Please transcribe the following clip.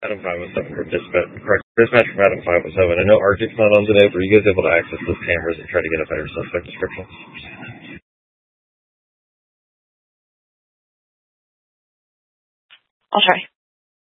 Adam 507 for dispatch. Correct. Dispatch from Adam 507. I know Arctic's not on today, but are you guys able to access those cameras and try to get a better suspect description? I'll try.